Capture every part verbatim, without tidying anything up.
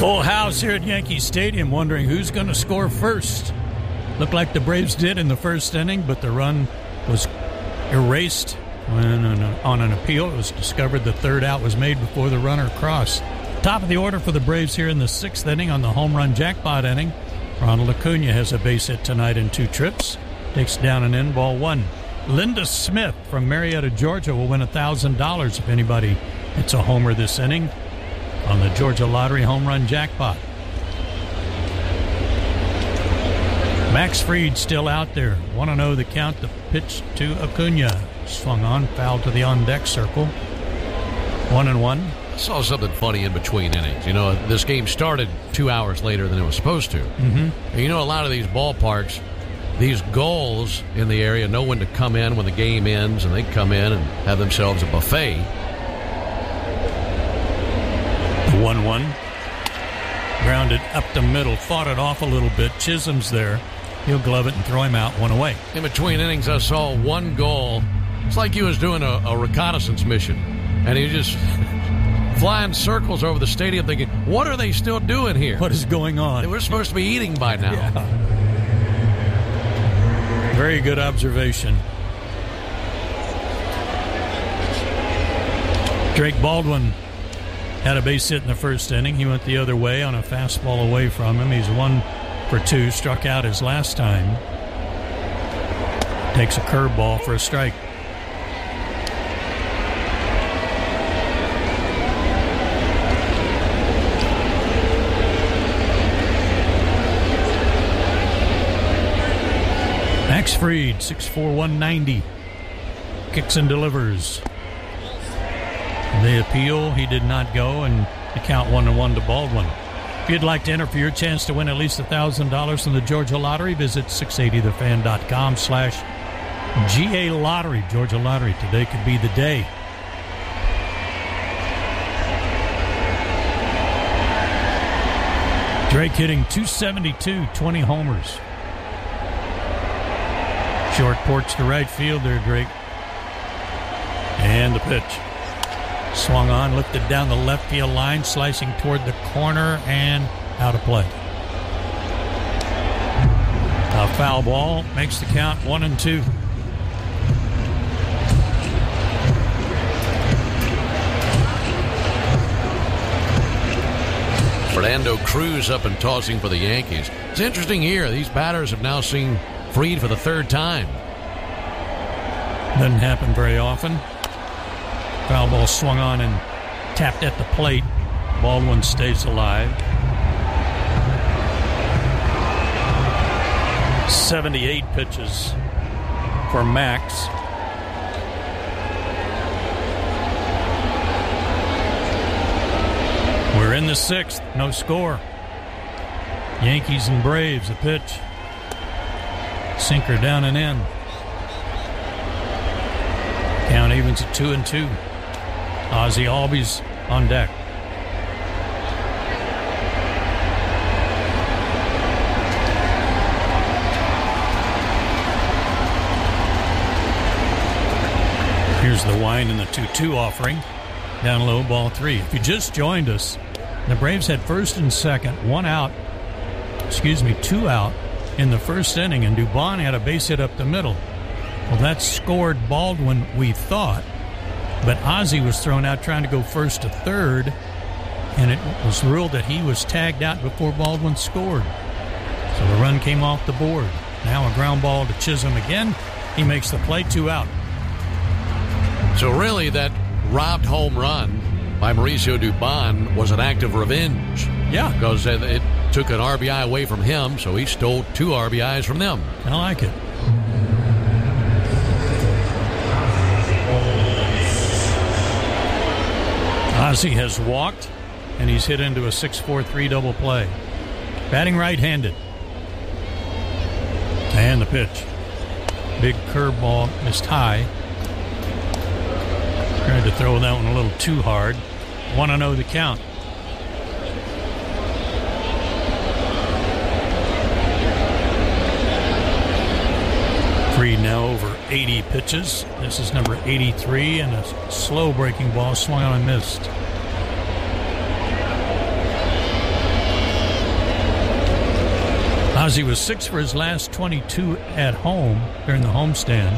Full house here at Yankee Stadium, wondering who's going to score first. Looked like the Braves did in the first inning, but the run was erased when on an appeal. It was discovered the third out was made before the runner crossed. Top of the order for the Braves here in the sixth inning on the home run jackpot inning. Ronald Acuna has a base hit tonight in two trips. Takes down an in, ball one. Linda Smith from Marietta, Georgia will win one thousand dollars if anybody hits a homer this inning on the Georgia Lottery home run jackpot. Max Fried still out there. one and oh the count. The pitch to Acuna. Swung on, foul to the on-deck circle. One and one. I saw something funny in between innings. You know, this game started two hours later than it was supposed to. Mm-hmm. And you know, a lot of these ballparks, these goals in the area know when to come in when the game ends, and they come in and have themselves a buffet. one one. Grounded up the middle. Fought it off a little bit. Chisholm's there. He'll glove it and throw him out, one away. In between innings, I saw one goal. It's like he was doing a, a reconnaissance mission. And he just flying circles over the stadium thinking, what are they still doing here? What is going on? They were supposed to be eating by now. Yeah. Very good observation. Drake Baldwin had a base hit in the first inning. He went the other way on a fastball away from him. He's one for two, struck out his last time. Takes a curveball for a strike. Max Fried, six foot four, one ninety. Kicks and delivers. The appeal, he did not go, and the count one to one to Baldwin. If you'd like to enter for your chance to win at least one thousand dollars from the Georgia Lottery, visit six eighty the fan dot com slash G A Lottery. Georgia Lottery, today could be the day. Drake hitting two seventy-two, twenty homers. Short porch to right field there, Drake. And the pitch. Swung on, lifted down the left field line, slicing toward the corner, and out of play. A foul ball makes the count one and two. Fernando Cruz up and tossing for the Yankees. It's interesting here. These batters have now seen Fried for the third time. Doesn't happen very often. Foul ball swung on and tapped at the plate. Baldwin stays alive. seventy-eight pitches for Max. We're in the sixth. No score. Yankees and Braves, a pitch. Sinker down and in. Count evens at two and two. Ozzie Albies on deck. Here's the wind and the two two offering. Down low, ball three. If you just joined us, the Braves had first and second, one out, excuse me, two out in the first inning, and Dubon had a base hit up the middle. Well, that scored Baldwin, we thought, but Ozzie was thrown out trying to go first to third, and it was ruled that he was tagged out before Baldwin scored. So the run came off the board. Now a ground ball to Chisholm again. He makes the play, two out. So really that robbed home run by Mauricio Dubon was an act of revenge. Yeah. Because it took an R B I away from him, so he stole two R B Is from them. I like it. Ozzie has walked, and he's hit into a six four three double play. Batting right-handed. And the pitch. Big curveball missed high. Tried to throw that one a little too hard. one and oh the count. Fried now over eighty pitches. This is number eighty-three, and a slow breaking ball swung on and missed. Ozzie was six for his last twenty-two at home during the homestand.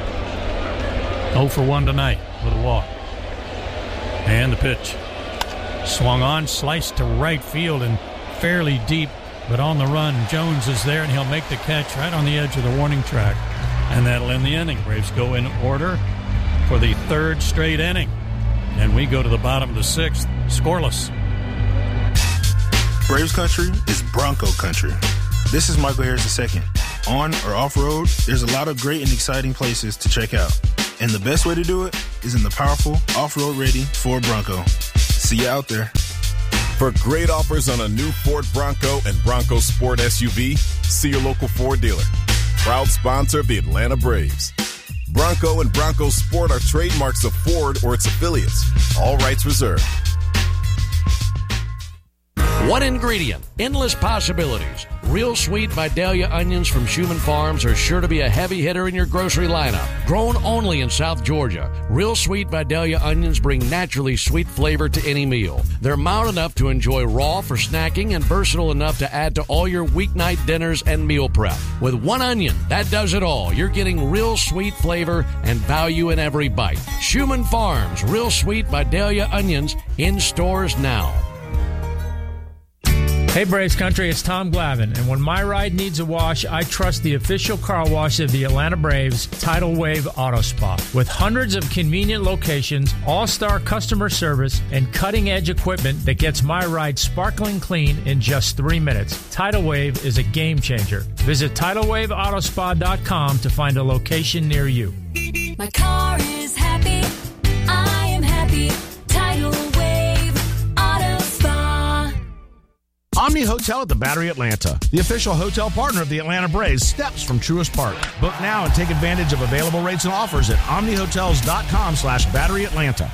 oh for one tonight with a walk. And the pitch. Swung on, sliced to right field and fairly deep, but on the run. Jones is there, and he'll make the catch right on the edge of the warning track. And that'll end the inning. Braves go in order for the third straight inning. And we go to the bottom of the sixth, scoreless. Braves country is Bronco country. This is Michael Harris the second. On or off-road, there's a lot of great and exciting places to check out. And the best way to do it is in the powerful, off-road ready Ford Bronco. See you out there. For great offers on a new Ford Bronco and Bronco Sport S U V, see your local Ford dealer. Proud sponsor of the Atlanta Braves. Bronco and Bronco Sport are trademarks of Ford or its affiliates. All rights reserved. One ingredient, endless possibilities. Real sweet Vidalia onions from Schumann Farms are sure to be a heavy hitter in your grocery lineup. Grown only in South Georgia, Real Sweet Vidalia onions bring naturally sweet flavor to any meal. They're mild enough to enjoy raw for snacking and versatile enough to add to all your weeknight dinners and meal prep. With one onion, that does it all. You're getting real sweet flavor and value in every bite. Schumann Farms, Real Sweet Vidalia onions in stores now. Hey Braves Country, it's Tom Glavine, and when my ride needs a wash, I trust the official car wash of the Atlanta Braves, Tidal Wave Auto Spa. With hundreds of convenient locations, all-star customer service, and cutting-edge equipment that gets my ride sparkling clean in just three minutes. Tidal Wave is a game changer. Visit tidal wave auto spa dot com to find a location near you. My car is happy, I am happy, Tidal Wave Auto Spa. Omni Hotel at the Battery Atlanta, the official hotel partner of the Atlanta Braves, steps from Truist Park. Book now and take advantage of available rates and offers at omni hotels dot com slash battery atlanta.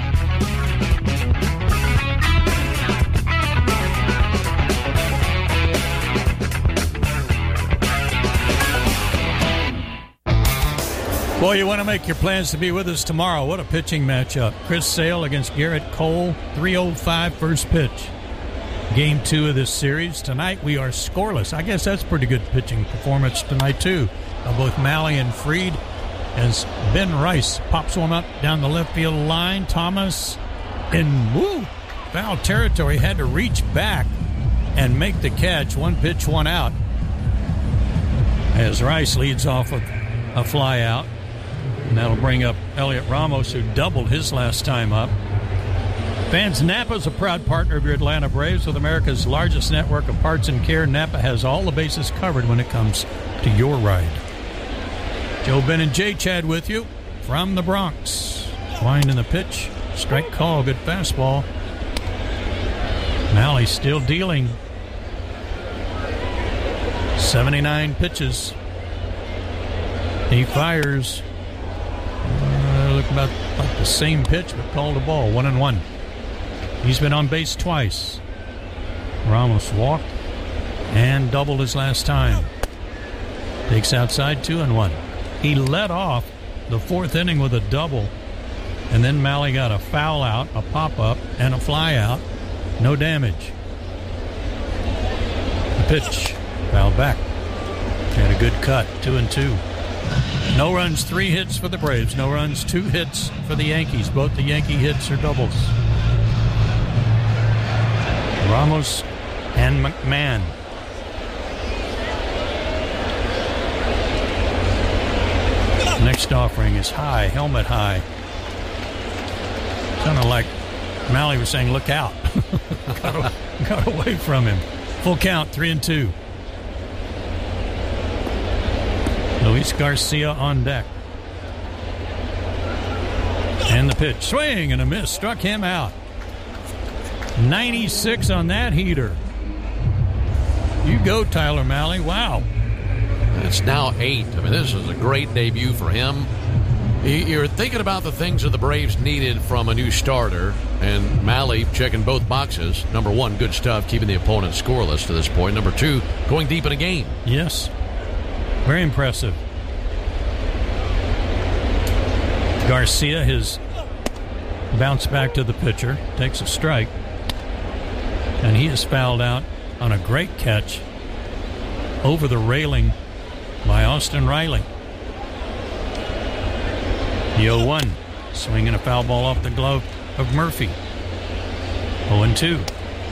Boy, you want to make your plans to be with us tomorrow. What a pitching matchup. Chris Sale against Garrett Cole, three oh five first pitch. Game two of this series. Tonight we are scoreless. I guess that's pretty good pitching performance tonight, too. Of both Malley and Fried, as Ben Rice pops one up down the left field line. Thomas in woo, foul territory had to reach back and make the catch. One pitch, one out. As Rice leads off with a fly out. And that'll bring up Elliot Ramos, who doubled his last time up. Vans Napa is a proud partner of your Atlanta Braves. With America's largest network of parts and care, Napa has all the bases covered when it comes to your ride. Joe, Ben, and Jay Chad with you from the Bronx. Wind in the pitch. Strike call. Good fastball. Malley still dealing. seventy-nine pitches. He fires. Uh, look about like the same pitch, but called a ball. One and one. He's been on base twice. Ramos walked and doubled his last time. Takes outside, two and one. He led off the fourth inning with a double, and then Malley got a foul out, a pop-up, and a fly out. No damage. The pitch, fouled back. Had a good cut, two and two. No runs, three hits for the Braves. No runs, two hits for the Yankees. Both the Yankee hits are doubles. Ramos and McMahon. Next offering is high, helmet high. Kind of like Malley was saying, look out. got, got away from him. Full count, three and two. Luis Garcia on deck. And the pitch. Swing and a miss. Struck him out. ninety-six on that heater. You go, Tyler Malley. Wow. It's now eight. I mean, this is a great debut for him. You're thinking about the things that the Braves needed from a new starter, and Malley checking both boxes. Number one, good stuff, keeping the opponent scoreless to this point. Number two, going deep in a game. Yes. Very impressive. Garcia, his bounce back to the pitcher, takes a strike. And he is fouled out on a great catch over the railing by Austin Riley. The oh one, swinging a foul ball off the glove of Murphy. oh and two.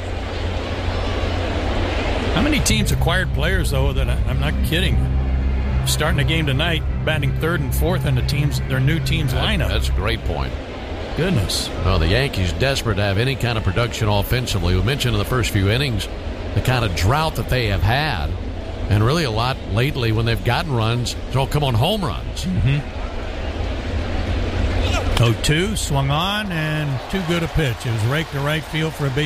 How many teams acquired players, though, that I, I'm not kidding, starting a game tonight, batting third and fourth in the teams, their new team's that, lineup? That's a great point. Goodness. Well, the Yankees desperate to have any kind of production offensively. We mentioned in the first few innings the kind of drought that they have had, and really a lot lately when they've gotten runs, it's all come on home runs. Mm-hmm. oh two, swung on, and too good a pitch. It was raked to right field for a base